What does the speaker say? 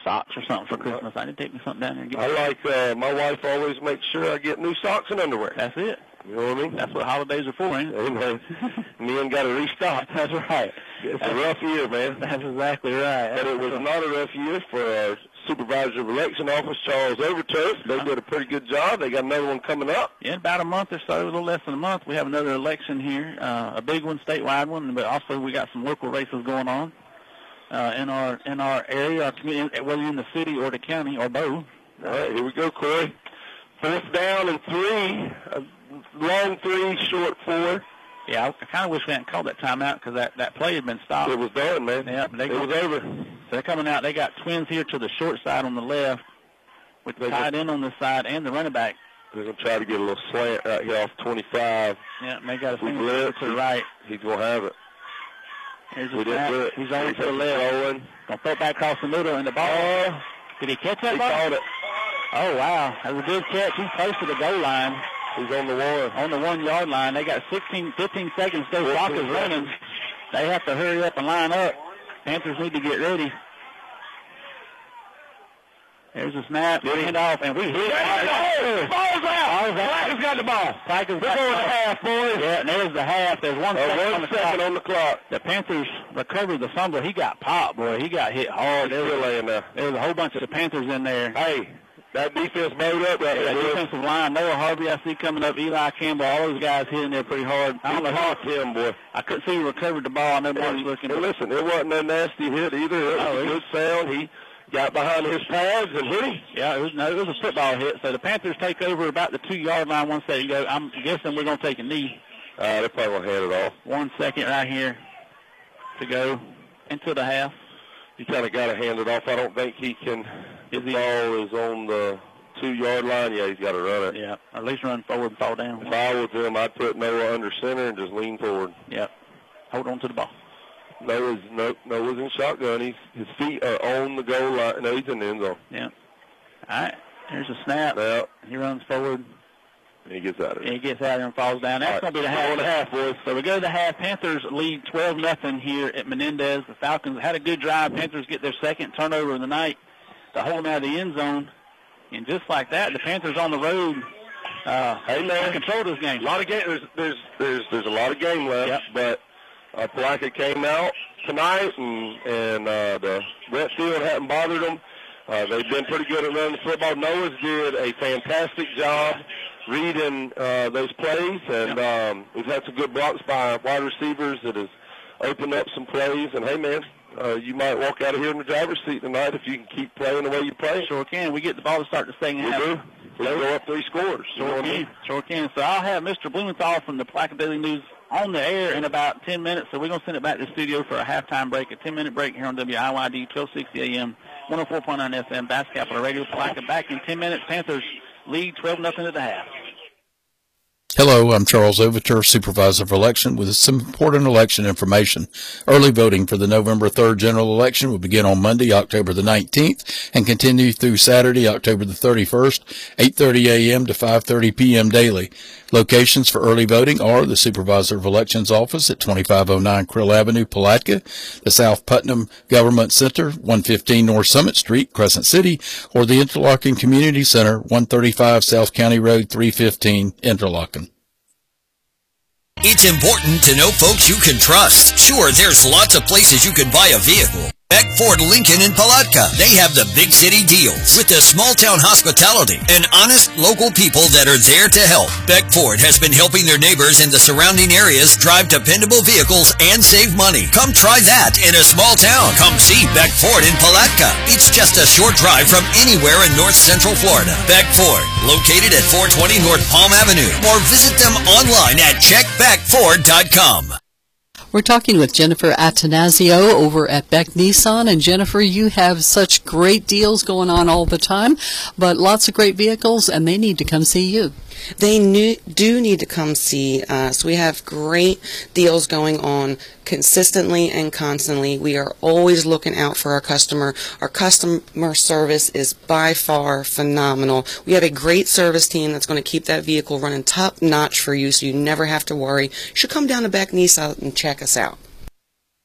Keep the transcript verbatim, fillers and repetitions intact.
socks or something for Christmas. I need to take me something down there and get I like, uh, my wife always makes sure I get new socks and underwear. That's it. You know what I mean? That's what holidays are for, ain't it? Amen. Men got to restock. That's right. It's that's, a rough year, man. That's exactly right. But it was not a rough year for our Supervisor of Election Office, Charles Overturf. They did a pretty good job. They got another one coming up. Yeah, in about a month or so, a little less than a month, we have another election here, uh, a big one, statewide one, but also we got some local races going on uh, in our in our area, our community, whether you're in the city or the county or both. All right, here we go, Corey. Fourth down and three. A long three, short four. Yeah, I, I kind of wish we hadn't called that timeout because that, that play had been stopped. It was done, man. Yeah, they it go, was over. So they're coming out. They got twins here to the short side on the left with the tight end on the side and the running back. They're going to try to get a little slant right here off twenty-five. Yeah, and they got a finger blitz, to the right. He's going to have it. Here's we a snap. did He's on He's to the left. Going to throw it back across the middle and the ball. Uh, Did he catch that he ball? He caught it. Oh, wow. That was a good catch. He's close to the goal line. He's on the one. On the one-yard line. They got sixteen, fifteen seconds to go. Clock is running. They have to hurry up and line up. Panthers need to get ready. There's a snap. Hand off, and we hit it. Ball's out. Ball's out. Placker's got the ball. Placker's got the ball. We're going to half, boys. Yeah, and there's the half. There's one, uh, second, one on the second clock. on the clock. The Panthers recovered the fumble. He got popped, boy. He got hit hard. There was, laying there. there was a whole bunch of the Panthers in there. Hey. That defense bowed up right yeah, there. That defensive line, Noah Harvey, I see coming up, Eli Campbell, all those guys hitting there pretty hard. I don't know how him, boy. I couldn't see he recovered the ball. I know Mark's looking. Hey, listen, it wasn't a nasty hit either. It was oh, a good sound. He got behind his pads and hit him. Yeah, it was, no, it was a football hit. So the Panthers take over about the two-yard line one second ago. I'm guessing we're going to take a knee. Uh, they're probably going to hand it off. One second right here to go into the half. He kind of got to hand it off. I don't think he can. His ball is on the two-yard line. Yeah, he's got to run it. Yeah, or at least run forward and fall down. If I was him, I'd put Noah under center and just lean forward. Yep. Hold on to the ball. Noah's, no, Noah's in shotgun. He's, his feet are on the goal line. No, he's in the end zone. Yeah. All right. Here's a snap. Yeah. He runs forward. And he gets out of it. He gets out of there and falls down. That's right. going to be the half. One and a half, boys. So we go to the half. Panthers lead twelve nothing here at Menendez. The Falcons had a good drive. Panthers get their second turnover of the night to hold them out of the end zone. And just like that, the Panthers on the road uh, hey, man. control this game. A lot of game. There's, there's, there's, there's a lot of game left. Yep. But uh, Palatka came out tonight, and, and uh, the wet field hadn't bothered them. Uh, they've been pretty good at running the football. Noah's did a fantastic job reading uh, those plays, and um, we've had some good blocks by wide receivers that has opened up some plays. And, hey, man, uh, you might walk out of here in the driver's seat tonight if you can keep playing the way you play. Sure can. We get the ball to start the second we half. We do. We go up three scores. Sure you know can. I mean? Sure can. So I'll have Mister Blumenthal from the Palatka Daily News on the air in about ten minutes. So we're going to send it back to the studio for a halftime break, a ten-minute break here on W I Y D, twelve sixty A M, one oh four point nine F M, Bass Capital Radio. Palatka back in ten minutes. Panthers lead twelve nothing at the half. Hello, I'm Charles Overturf, Supervisor of Election, with some important election information. Early voting for the November third general election will begin on Monday, October the nineteenth, and continue through Saturday, October the thirty-first, eight thirty A M to five thirty P M daily. Locations for early voting are the Supervisor of Elections office at twenty-five oh nine Krill Avenue, Palatka, the South Putnam Government Center, one fifteen North Summit Street, Crescent City, or the Interlochen Community Center, one thirty-five South County Road, three fifteen, Interlochen. It's important to know folks you can trust. Sure, there's lots of places you can buy a vehicle. Beck Ford Lincoln in Palatka. They have the big city deals with the small town hospitality and honest local people that are there to help. Beck Ford has been helping their neighbors in the surrounding areas drive dependable vehicles and save money. Come try that in a small town. Come see Beck Ford in Palatka. It's just a short drive from anywhere in north central Florida. Beck Ford, located at four twenty North Palm Avenue, or visit them online at check beck ford dot com. We're talking with Jennifer Attanasio over at Beck Nissan. And Jennifer, you have such great deals going on all the time, but lots of great vehicles, and they need to come see you. They new, do need to come see us. We have great deals going on consistently and constantly. We are always looking out for our customer. Our customer service is by far phenomenal. We have a great service team that's going to keep that vehicle running top notch for you, so you never have to worry. You should come down to Beck Nissan and check us out.